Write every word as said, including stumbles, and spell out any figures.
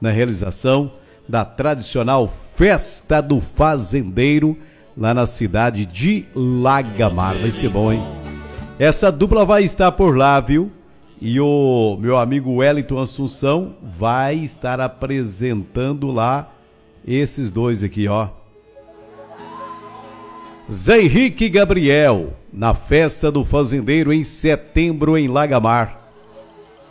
na realização da tradicional Festa do Fazendeiro, lá na cidade de Lagamar. Vai ser bom, hein? Essa dupla vai estar por lá, viu? E o meu amigo Wellington Assunção vai estar apresentando lá esses dois aqui, ó. Zé Henrique e Gabriel, na Festa do Fazendeiro em setembro em Lagamar.